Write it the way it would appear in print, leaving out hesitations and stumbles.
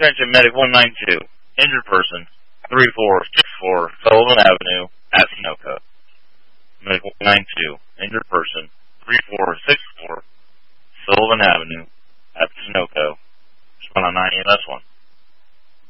Attention Medic 192. Injured person, 3464 Sullivan Avenue at Sunoco. Medic 192. Injured person, 3464 Sullivan Avenue at Sunoco. Respond on 9 EMS 1.